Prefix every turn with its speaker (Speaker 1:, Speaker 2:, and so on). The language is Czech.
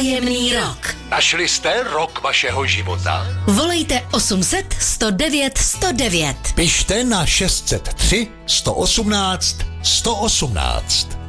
Speaker 1: Tajemný rok.
Speaker 2: Našli jste rok vašeho života?
Speaker 1: Volejte 800 109 109.
Speaker 3: Pište na 603 118 118.